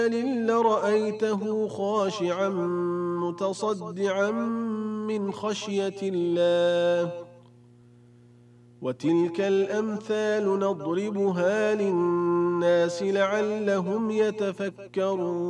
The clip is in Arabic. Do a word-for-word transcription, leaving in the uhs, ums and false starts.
لرأيته خاشعا متصدعا من خشية الله وتلك الأمثال نضربها للناس لعلهم يتفكرون